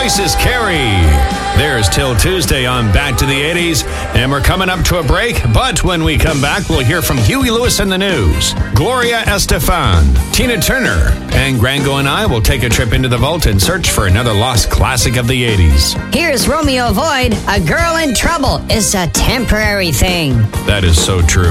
Voices Carry. There's Till Tuesday on Back to the 80s, and we're coming up to a break, but when we come back, we'll hear from Huey Lewis in the news, Gloria Estefan, Tina Turner, and Grango and I will take a trip into the vault and search for another lost classic of the 80s. Here's Romeo Void, A Girl in Trouble is a temporary thing. That is so true.